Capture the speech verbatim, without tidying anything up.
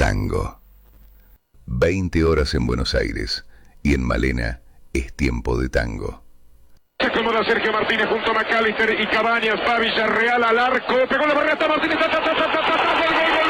tango. veinte horas en Buenos Aires y en Malena es tiempo de tango. Se acomoda Sergio Martínez junto a McAllister y Cabañas, va Villarreal al arco, pegó la barrera, Martínez, ta, ta, ta, ta, ta, ta, ta, gol, gol, gol.